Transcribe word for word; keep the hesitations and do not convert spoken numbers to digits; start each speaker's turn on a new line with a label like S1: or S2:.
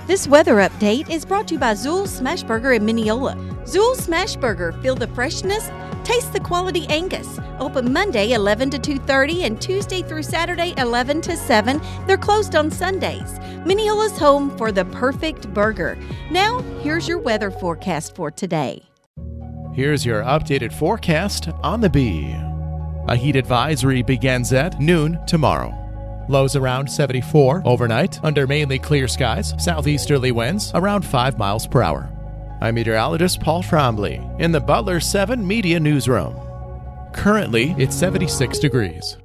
S1: This weather update is brought to you by Zool's Smashburger in Mineola. Zool's Smashburger, feel the freshness, taste the quality Angus. Open Monday eleven to two thirty and Tuesday through Saturday eleven to seven. They're closed on Sundays. Mineola's home for the perfect burger. Now, here's your weather forecast for today.
S2: Here's your updated forecast on the Bee. A heat advisory begins at noon tomorrow. Lows around seventy-four overnight under mainly clear skies, southeasterly winds around five miles per hour. I'm meteorologist Paul Trombley in the Butler seven Media Newsroom. Currently, it's seventy-six degrees.